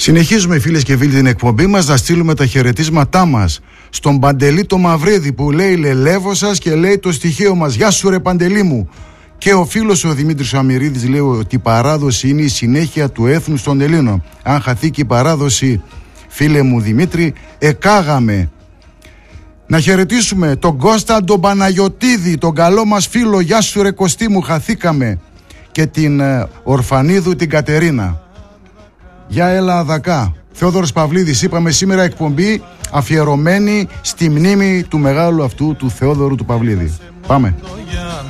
Συνεχίζουμε, φίλες και φίλοι, την εκπομπή μας, να στείλουμε τα χαιρετίσματά μας στον Παντελή το Μαυρίδη που λέει «Λελεύω σας» και λέει το στοιχείο μας «Γεια σου ρε Παντελή μου». Και ο φίλος ο Δημήτρης Αμυρίδης λέει ότι η παράδοση είναι η συνέχεια του έθνους των Ελλήνων. Αν χαθεί και η παράδοση, φίλε μου Δημήτρη, εκάγαμε. Να χαιρετήσουμε τον Κώστα τον Παναγιωτίδη, τον καλό μας φίλο, «Γεια σου ρε Κωστή μου, χαθήκαμε». Και την Ορφανίδου την Κατερίνα. Γεια Ελλαδακά. Θεόδωρος Παυλίδης, είπαμε σήμερα εκπομπή αφιερωμένη στη μνήμη του μεγάλου αυτού του Θεόδωρου του Παυλίδη. Πάμε.